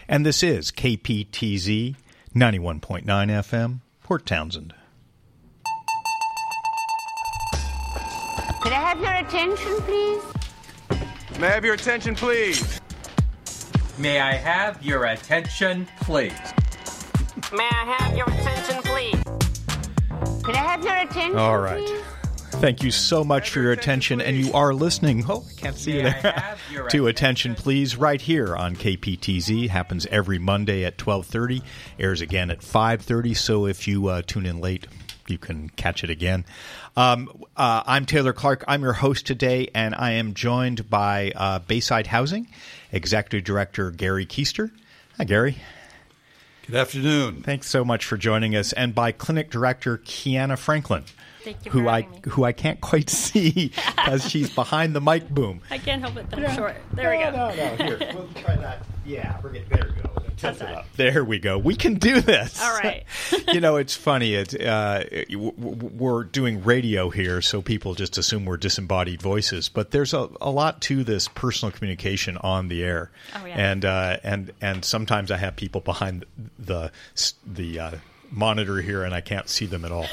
And this is KPTZ 91.9 FM, Port Townsend. Could I have your attention, please? May I have your attention, please? May I have your attention, please? May I have your attention, please? Could I have your attention, All right. please? Thank you so much for your attention, and you are listening. Oh, I can't see you there. To Attention Please, right here on KPTZ. Happens every Monday at 12:30. Airs again at 5:30. So if you tune in late, you can catch it again. I'm Taylor Clark. I'm your host today, and I am joined by Bayside Housing Executive Director Gary Keister. Hi, Gary. Good afternoon. Thanks so much for joining us, and by Clinic Director Kiana Franklin. Thank you for having me. Who I can't quite see because she's behind the mic boom. I can't help it that I'm short. There we go. No. Here, we'll try that. Yeah, bring it. There we go. Tilt it up. There we go. We can do this. All right. You know, it's funny. We're doing radio here, so people just assume we're disembodied voices. But there's a lot to this personal communication on the air. Oh, yeah. And sometimes I have people behind the monitor here, and I can't see them at all.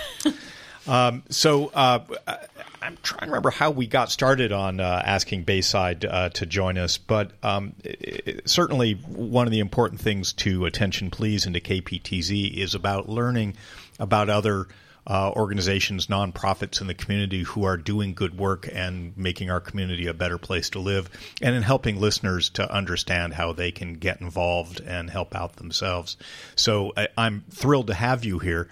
So I'm trying to remember how we got started on asking Bayside to join us, but certainly one of the important things to Attention Please and to KPTZ is about learning about other organizations, nonprofits in the community who are doing good work and making our community a better place to live, and in helping listeners to understand how they can get involved and help out themselves. So I'm thrilled to have you here.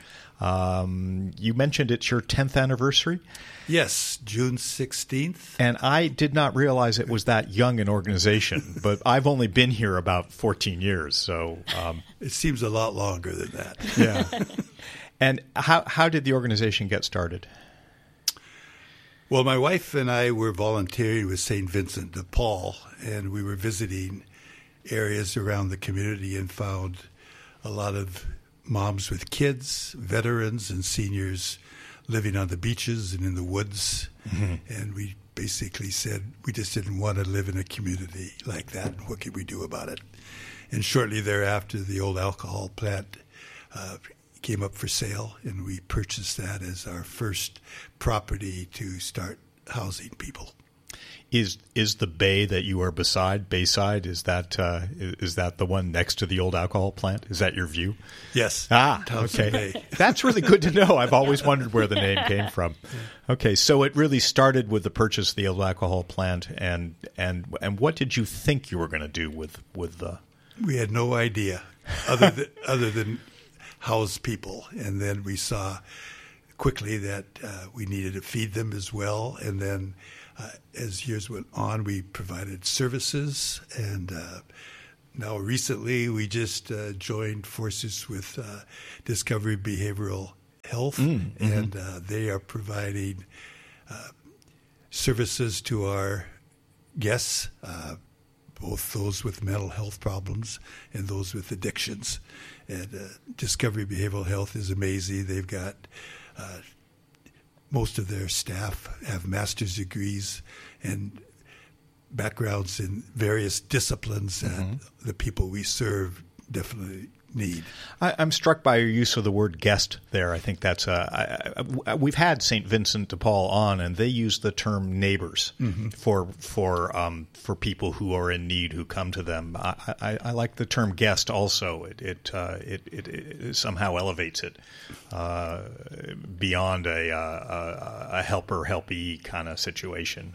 You mentioned it's your 10th anniversary? Yes, June 16th. And I did not realize it was that young an organization, but I've only been here about 14 years. So it seems a lot longer than that. Yeah. And how did the organization get started? Well, my wife and I were volunteering with St. Vincent de Paul, and we were visiting areas around the community and found a lot of moms with kids, veterans, and seniors living on the beaches and in the woods. Mm-hmm. And we basically said we just didn't want to live in a community like that. What could we do about it? And shortly thereafter, the old alcohol plant came up for sale, and we purchased that as our first property to start housing people. Is the bay that you are beside, Bayside, is that the one next to the old alcohol plant? Is that your view? Yes. Okay. Bay. That's really good to know. I've always wondered where the name came from. Okay, so it really started with the purchase of the old alcohol plant, and what did you think you were going to do with the? We had no idea, other than house people, and then we saw quickly that we needed to feed them as well, and then. As years went on, we provided services, and now recently we just joined forces with Discovery Behavioral Health, and they are providing services to our guests, both those with mental health problems and those with addictions. And Discovery Behavioral Health is amazing. They've got most of their staff have master's degrees and backgrounds in various disciplines that the people we serve definitely need. I'm struck by your use of the word guest there. I think that's we've had St. Vincent de Paul on, and they use the term neighbors for people who are in need who come to them. I like the term guest also. It somehow elevates it beyond a helper-helpee kind of situation.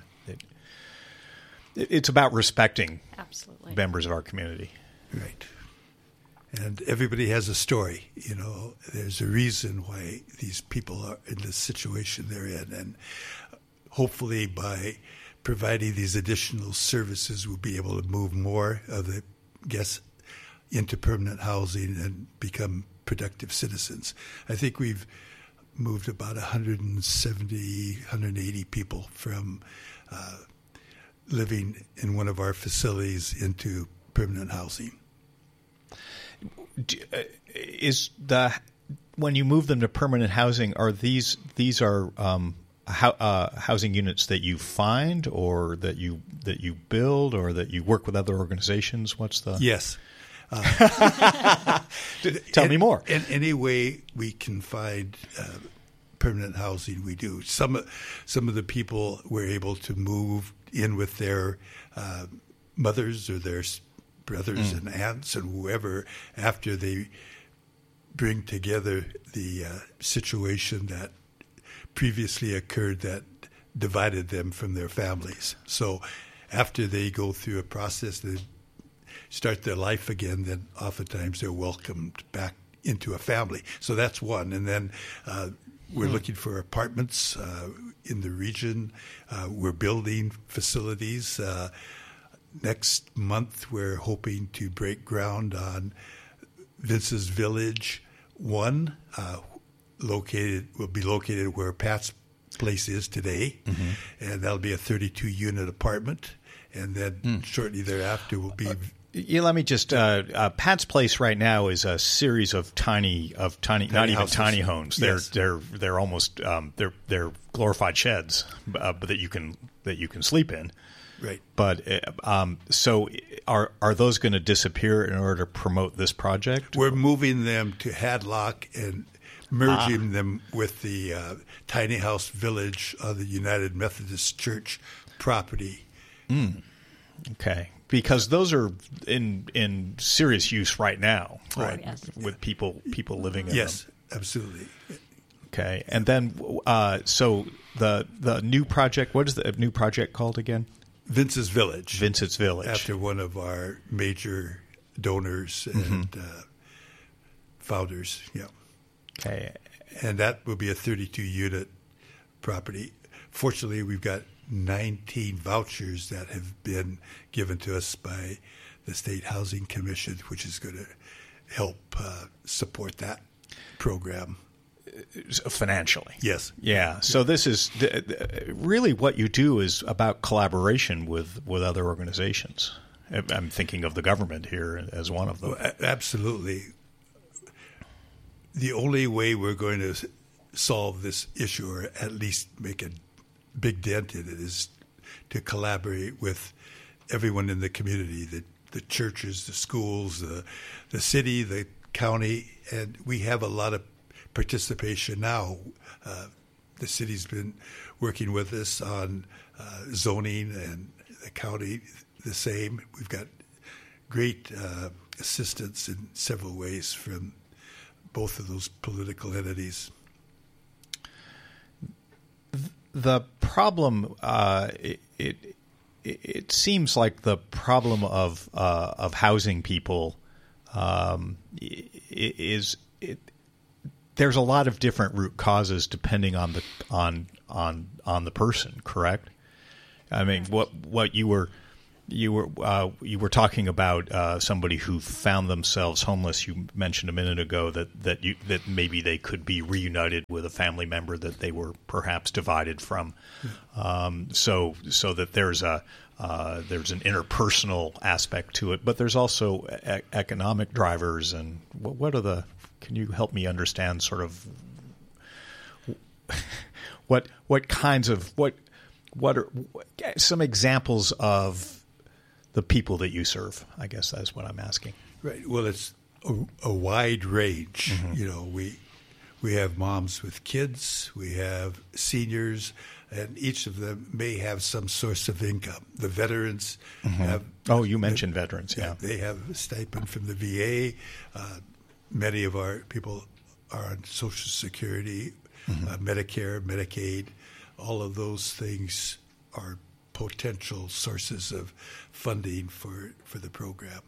It's about respecting Absolutely. members of our community. Right. And everybody has a story. You know, there's a reason why these people are in the situation they're in. And hopefully by providing these additional services, we'll be able to move more of the guests into permanent housing and become productive citizens. I think we've moved about 170, 180 people from living in one of our facilities into permanent housing. When you move them to permanent housing, are these housing units that you find, or that you build, or that you work with other organizations? What's the? Yes, Tell me more. In any way we can find permanent housing, we do. Some of the people were able to move in with their mothers or their brothers and aunts and whoever after they bring together the situation that previously occurred that divided them from their families. So after they go through a process, they start their life again, then oftentimes they're welcomed back into a family. So that's one. And then we're looking for apartments in the region. We're building facilities. Next month, we're hoping to break ground on Vince's Village 1, will be located where Pat's place is today, and that'll be a 32-unit apartment. And then shortly thereafter will be. Let me just. Pat's place right now is a series of tiny, not even houses. tiny homes. Yes. They're almost they're glorified sheds, but that you can sleep in. Right. But so are those going to disappear in order to promote this project? We're moving them to Hadlock and merging them with the tiny house village of the United Methodist Church property. Okay, because those are in serious use right now, right? yes. With people living in Yes, them. absolutely. Okay, and then so the new project. What is the new project called again? Vince's Village. Vincent's Village. After one of our major donors and founders. Yeah. Okay. And that will be a 32-unit property. Fortunately, we've got 19 vouchers that have been given to us by the State Housing Commission, which is going to help support that program. Financially. Yes. Yeah. So this is really what you do is about collaboration with other organizations. I'm thinking of the government here as one of them. Absolutely. The only way we're going to solve this issue, or at least make a big dent in it, is to collaborate with everyone in the community, the churches, the schools, the city, the county, and we have a lot of participation now. The city's been working with us on zoning, and the county the same. We've got great assistance in several ways from both of those political entities. The problem, it seems like the problem of housing people is there's a lot of different root causes depending on the person. Correct? I mean, what you were talking about somebody who found themselves homeless. You mentioned a minute ago that maybe they could be reunited with a family member that they were perhaps divided from. So that there's an interpersonal aspect to it, but there's also economic drivers. And what are the? Can you help me understand sort of what kinds of what are some examples of the people that you serve? I guess that's what I'm asking. Right. Well, it's a wide range. Mm-hmm. You know, we have moms with kids, we have seniors, and each of them may have some source of income. The veterans have. Oh, you mentioned veterans. Yeah, they have a stipend from the VA. Many of our people are on Social Security, Medicare, Medicaid. All of those things are potential sources of funding for the program.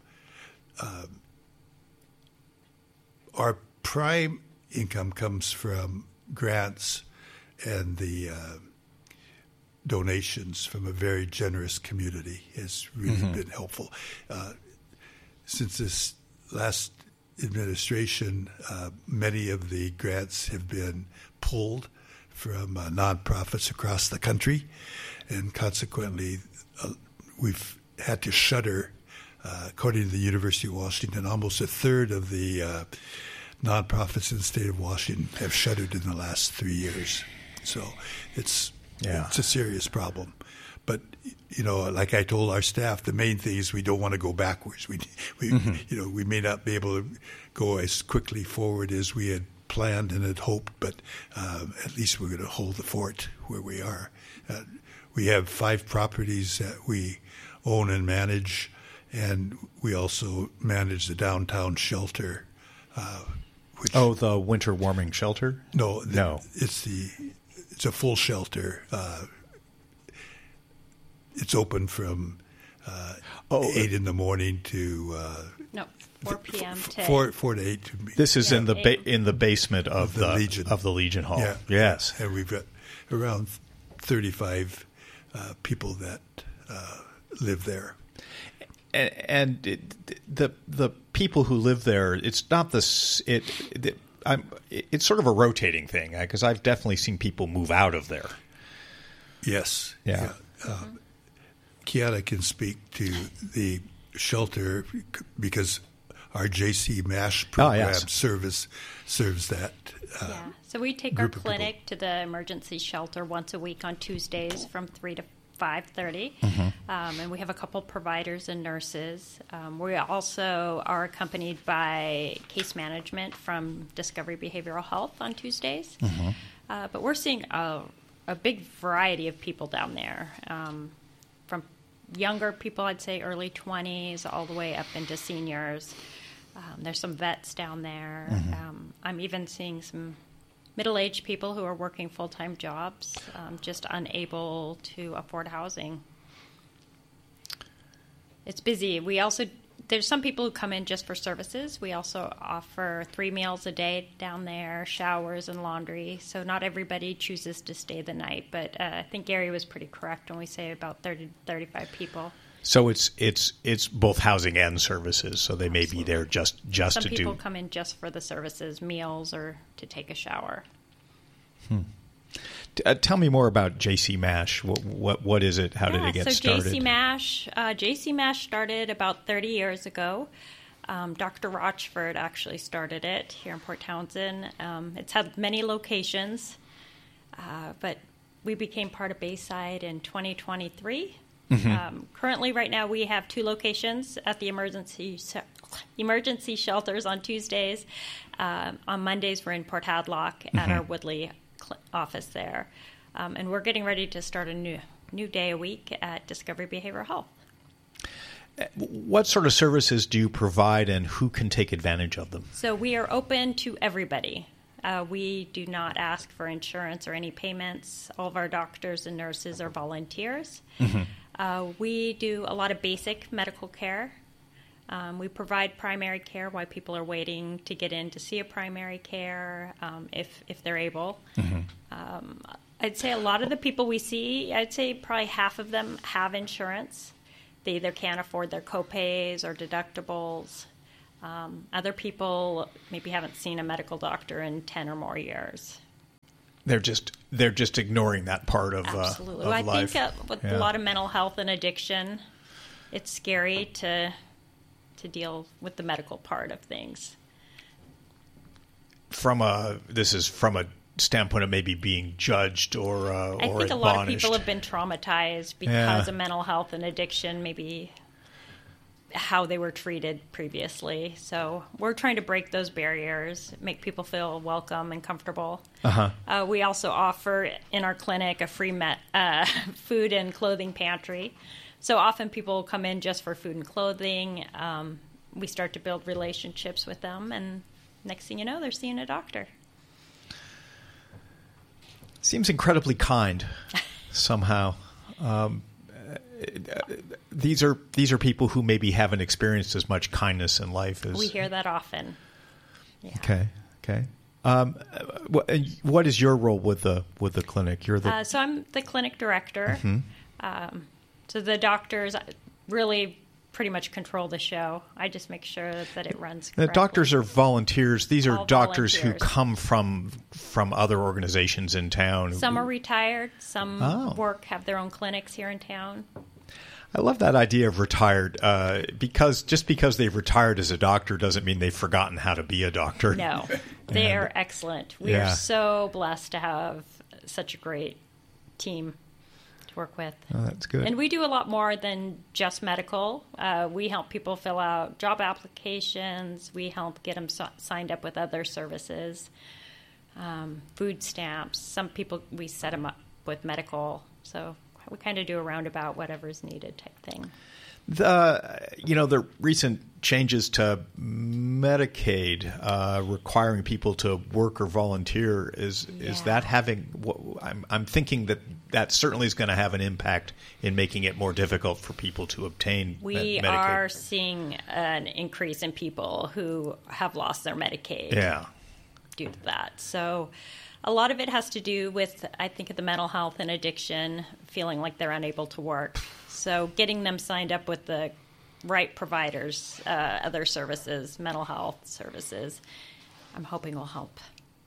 Our prime income comes from grants and the donations from a very generous community. Has really been helpful. Since this last administration, many of the grants have been pulled from nonprofits across the country, and consequently, we've had to shutter. According to the University of Washington, almost a third of the nonprofits in the state of Washington have shuttered in the last 3 years. So it's a serious problem. But like I told our staff, the main thing is we don't want to go backwards. We may not be able to go as quickly forward as we had planned and had hoped, but at least we're going to hold the fort where we are. We have 5 properties that we own and manage, and we also manage the downtown shelter. The winter warming shelter? No. No. It's a full shelter. It's open from 8 in the morning to 4 p.m. to 4 to 8. This is in the basement of the Legion Hall. Yeah. Yes, and we've got around 35 people that live there. And the people who live there, it's not this. It's sort of a rotating thing because I've definitely seen people move out of there. Yes. Yeah. Kiana can speak to the shelter because our JC MASH program serves that. So we take our clinic to the emergency shelter once a week on Tuesdays from 3 to 5:30, and we have a couple providers and nurses. We also are accompanied by case management from Discovery Behavioral Health on Tuesdays. But we're seeing a big variety of people down there, from younger people, I'd say early 20s, all the way up into seniors. There's some vets down there. I'm even seeing some middle-aged people who are working full-time jobs, just unable to afford housing. It's busy. There's some people who come in just for services. We also offer 3 meals a day down there, showers and laundry. So not everybody chooses to stay the night, but I think Gary was pretty correct when we say about 30 to 35 people. So it's both housing and services. So they may be there just Some to do. Some people come in just for the services, meals, or to take a shower. Tell me more about JC MASH. What is it? How did it get started? So JC MASH started about 30 years ago. Dr. Rochford actually started it here in Port Townsend. It's had many locations, but we became part of Bayside in 2023. Currently, right now, we have 2 locations at the emergency shelters on Tuesdays. On Mondays, we're in Port Hadlock at our Woodley office there. And we're getting ready to start a new day a week at Discovery Behavioral Health. What sort of services do you provide, and who can take advantage of them? So we are open to everybody. We do not ask for insurance or any payments. All of our doctors and nurses are volunteers. We do a lot of basic medical care. We provide primary care while people are waiting to get in to see a primary care, if they're able. I'd say a lot of the people we see, I'd say probably half of them have insurance. They either can't afford their copays or deductibles. Other people maybe haven't seen a medical doctor in 10 or more years. They're just ignoring that part of Absolutely. Of I life. think with a lot of mental health and addiction, it's scary to deal with the medical part of things. This is from a standpoint of maybe being judged or I think admonished. a lot of people have been traumatized because of mental health and addiction, maybe how they were treated previously. So we're trying to break those barriers, make people feel welcome and comfortable. We also offer in our clinic a free food and clothing pantry. So often people come in just for food and clothing. We start to build relationships with them, and next thing you know, they're seeing a doctor. Seems incredibly kind, somehow. These are people who maybe haven't experienced as much kindness in life as we hear that often. Yeah. Okay. What is your role with the clinic? You're the so I'm the clinic director. So the doctors really pretty much control the show. I just make sure that it runs correctly. The doctors are volunteers. These are all doctors volunteers. who come from other organizations in town. Some are retired. Some have their own clinics here in town. I love that idea of retired because just because they've retired as a doctor doesn't mean they've forgotten how to be a doctor. No, they are excellent. We are so blessed to have such a great team. to work with. Oh, that's good. And we do a lot more than just medical. We help people fill out job applications. We help get them signed up with other services, food stamps. Some people, we set them up with medical. So we kind of do a roundabout, whatever's needed type thing. The recent changes to Medicaid requiring people to work or volunteer is that having? I'm thinking that certainly is going to have an impact in making it more difficult for people to obtain We Medicaid. are seeing an increase in people who have lost their Medicaid due to that. So a lot of it has to do with, I think, the mental health and addiction, feeling like they're unable to work. So getting them signed up with the right providers, other services, mental health services, I'm hoping will help.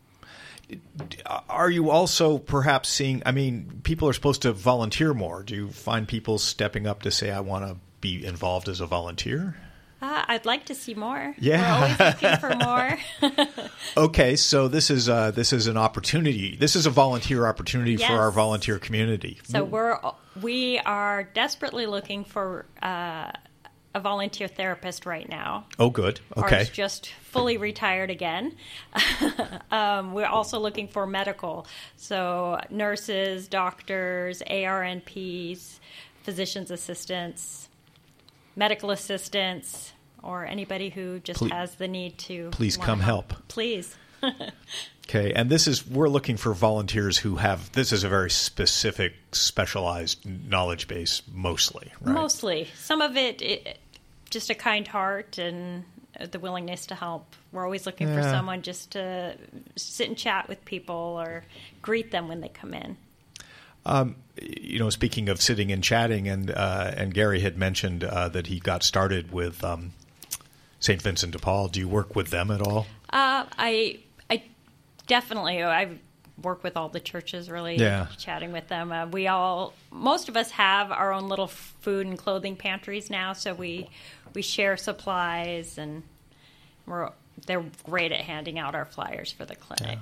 Are you also perhaps seeing, people are supposed to volunteer more. Do you find people stepping up to say, I want to be involved as a volunteer? I'd like to see more. Yeah. We're always looking for more. Okay, so this is an opportunity. This is a volunteer opportunity for our volunteer community. So we are desperately looking for a volunteer therapist right now. Oh, good. Okay. Ours just fully retired again. We're also looking for medical, so nurses, doctors, ARNPs, physician's assistants, medical assistants, or anybody who just has the need to. Please come help. Please. Okay, and we're looking for volunteers who have, this is a very specific, specialized knowledge base, mostly, right? Mostly. Some of it just a kind heart and the willingness to help. We're always looking for someone just to sit and chat with people or greet them when they come in. Speaking of sitting and chatting, and Gary had mentioned that he got started with St. Vincent de Paul. Do you work with them at all? I definitely. I work with all the churches, really, chatting with them. Most of us have our own little food and clothing pantries now, so we share supplies, and they're great at handing out our flyers for the clinic.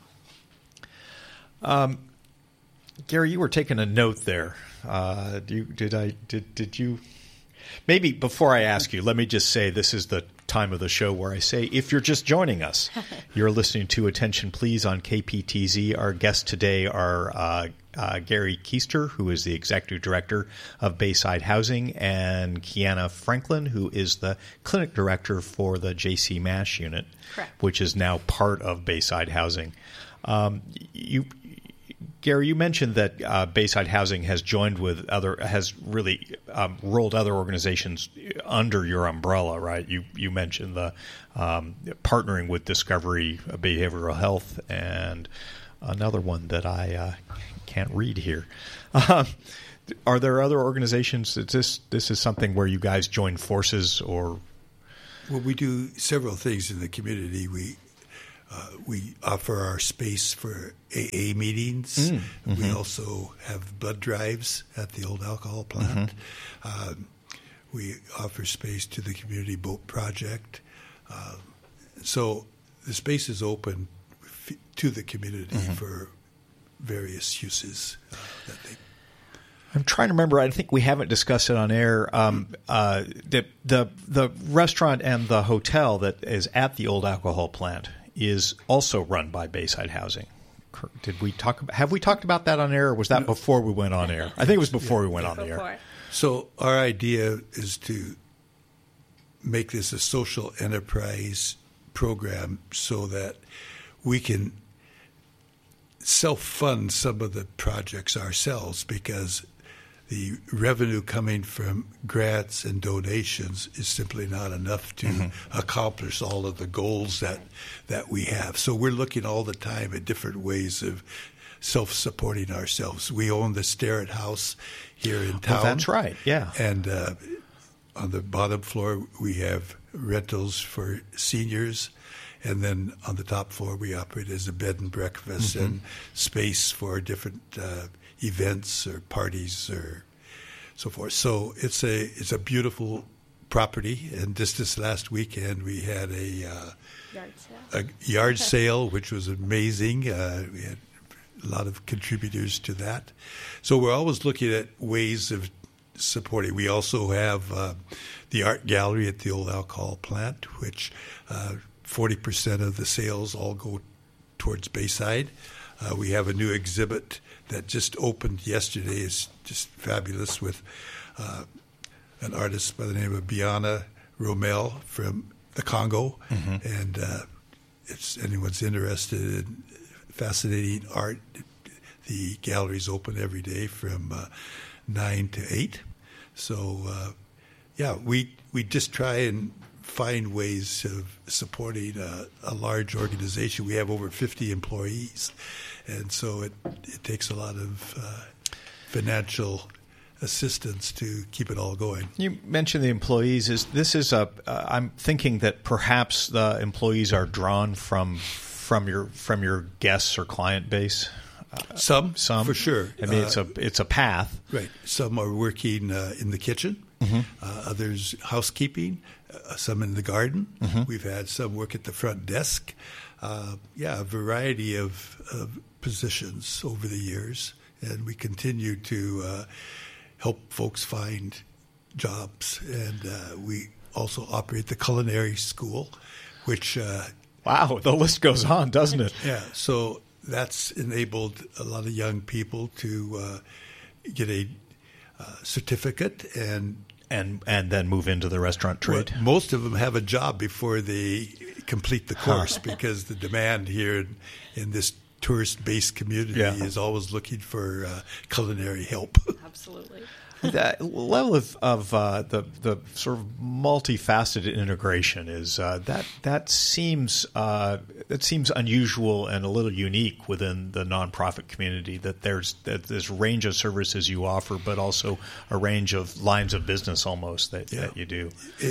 So. Gary, you were taking a note there. Did you? Maybe before I ask you, let me just say this is the time of the show where I say, if you're just joining us, you're listening to Attention Please on KPTZ. Our guests today are Gary Keister, who is the Executive Director of Bayside Housing, and Kiana Franklin, who is the Clinic Director for the J.C. Mash unit, which is now part of Bayside Housing. Gary, you mentioned that Bayside Housing has joined with has really rolled other organizations under your umbrella, right? You mentioned the partnering with Discovery Behavioral Health and another one that I can't read here. Are there other organizations that this is something where you guys join forces or? Well, we do several things in the community. We offer our space for AA meetings. Mm-hmm. We also have blood drives at the old alcohol plant. Mm-hmm. We offer space to the Community Boat Project. So the space is open to the community for various uses that they. I'm trying to remember. I think we haven't discussed it on air. The restaurant and the hotel that is at the old alcohol plant is also run by Bayside Housing. Have we talked about that on air, or was that before we went on air? I think it was before we went on the air. So our idea is to make this a social enterprise program so that we can self-fund some of the projects ourselves, because the revenue coming from grants and donations is simply not enough to accomplish all of the goals that we have. So we're looking all the time at different ways of self-supporting ourselves. We own the Starrett House here in town. Oh, that's right, yeah. And on the bottom floor, we have rentals for seniors. And then on the top floor, we operate as a bed and breakfast and space for different events or parties or so forth. So it's a beautiful property. And just this last weekend, we had a yard sale, which was amazing. We had a lot of contributors to that. So we're always looking at ways of supporting. We also have the art gallery at the old alcohol plant, which 40% of the sales all go towards Bayside. We have a new exhibit that just opened yesterday. It's just fabulous with an artist by the name of Biana Romel from the Congo. And if anyone's interested in fascinating art, the gallery's open every day from 9 to 8. So, we just try and find ways of supporting a large organization. We have over 50 employees, and so it takes a lot of financial assistance to keep it all going. You mentioned the employees. I'm thinking that perhaps the employees are drawn from your guests or client base. Some for sure. I mean, it's a path. Right. Some are working in the kitchen. Others housekeeping. Some in the garden. We've had some work at the front desk. A variety of positions over the years, and we continue to help folks find jobs. And we also operate the culinary school, which wow, the list goes on, doesn't it? Yeah. So that's enabled a lot of young people to get a certificate and then move into the restaurant trade. Well, most of them have a job before they complete the course because the demand here in this tourist-based community is always looking for culinary help. Absolutely. That level of the sort of multifaceted integration is that seems unusual and a little unique within the nonprofit community. That there's this range of services you offer, but also a range of lines of business almost that you do.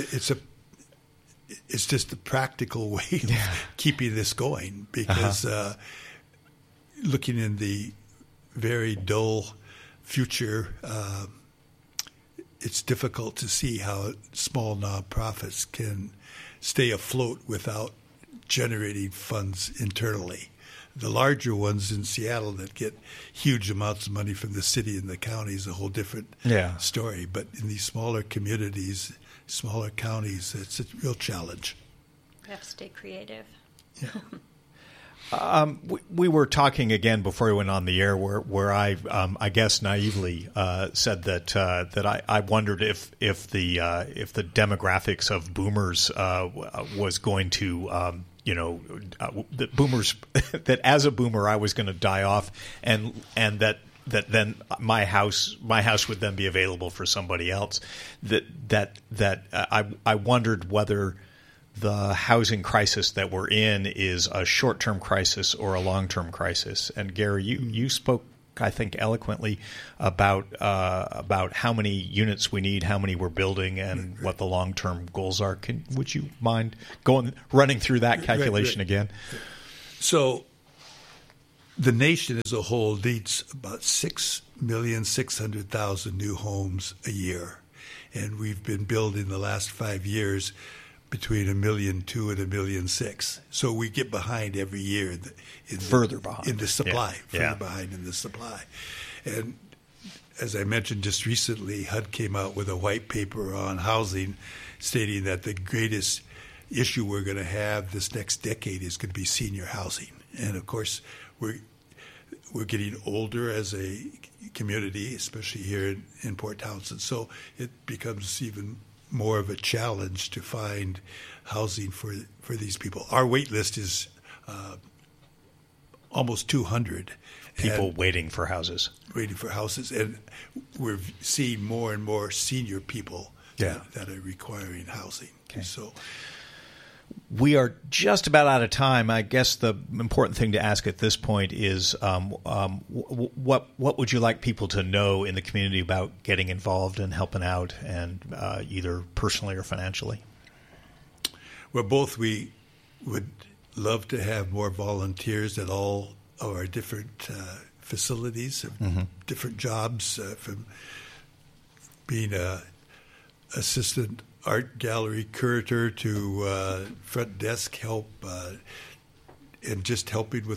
It's just a practical way of keeping this going because looking in the very dull future. It's difficult to see how small nonprofits can stay afloat without generating funds internally. The larger ones in Seattle that get huge amounts of money from the city and the county is a whole different story. But in these smaller communities, smaller counties, it's a real challenge. You have to stay creative. Yeah. We were talking again before we went on the air, where I guess naively said that I wondered if the demographics of boomers was going to that boomers that as a boomer I was going to die off and that then my house would then be available for somebody else. I wondered whether the housing crisis that we're in is a short-term crisis or a long-term crisis. And Gary, you spoke, I think, eloquently about how many units we need, how many we're building, and what the long-term goals are. Would you mind running through that calculation again? So the nation as a whole needs about 6,600,000 new homes a year. And we've been building the last 5 years between 1.2 million and 1.6 million. So we get behind every year further behind in the supply, behind in the supply. And as I mentioned just recently, HUD came out with a white paper on housing stating that the greatest issue we're going to have this next decade is going to be senior housing. And of course, we're getting older as a community, especially here in Port Townsend. So it becomes even more of a challenge to find housing for these people. Our wait list is almost 200 people waiting for houses. And we're seeing more and more senior people that are requiring housing. Okay. So we are just about out of time. I guess the important thing to ask at this point is what would you like people to know in the community about getting involved and helping out, and either personally or financially? Well, both. We would love to have more volunteers at all of our different facilities, different jobs, from being a assistant art gallery curator to front desk help, and just helping with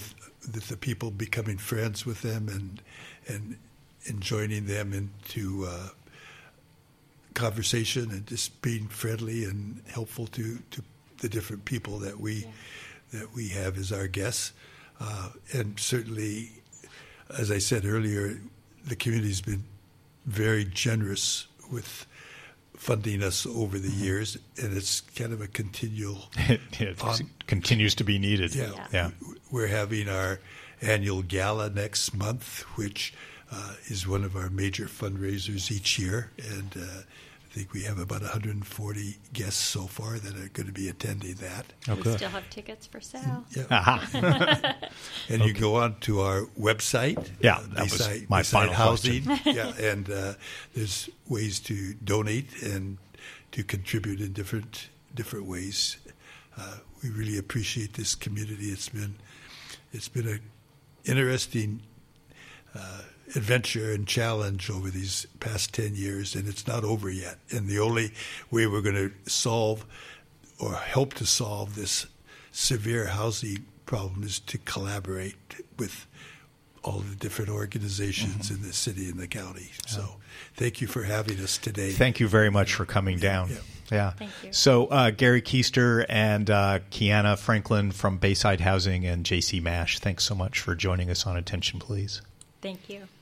the people becoming friends with them and joining them into conversation and just being friendly and helpful to the different people that we have as our guests. And certainly, as I said earlier, the community's been very generous with funding us over the years, and it's kind of a continual. It continues to be needed. Yeah. We're having our annual gala next month, which is one of our major fundraisers each year, and I think we have about 140 guests so far that are going to be attending that. We still have tickets for sale. Yeah. And you go on to our website. Yeah, that was my final housing. question. Yeah, and there's ways to donate and to contribute in different ways. We really appreciate this community. It's been an interesting adventure and challenge over these past 10 years, and it's not over yet. And the only way we're going to solve or help to solve this severe housing problem is to collaborate with all the different organizations in the city and the county. So thank you for having us today. Thank you very much for coming down. Yeah. Thank you. So Gary Keister and Kiana Franklin from Bayside Housing and JC Mash, thanks so much for joining us on Attention Please. Thank you.